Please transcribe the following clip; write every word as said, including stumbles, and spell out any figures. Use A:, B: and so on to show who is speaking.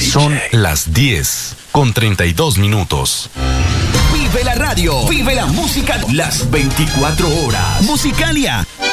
A: Son las diez con treinta y dos minutos.
B: Vive la radio, vive la música, las veinticuatro horas. Musicalia.